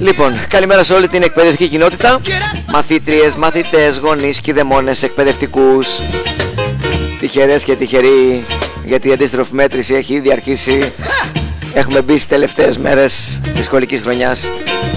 Λοιπόν, καλημέρα σε όλη την εκπαιδευτική κοινότητα. Μαθήτριες, μαθητές, γονείς, κηδεμόνες, εκπαιδευτικούς. Τυχερές και τυχεροί, γιατί η αντίστροφη μέτρηση έχει ήδη αρχίσει. Έχουμε μπει στις τελευταίες μέρες της σχολικής χρονιάς.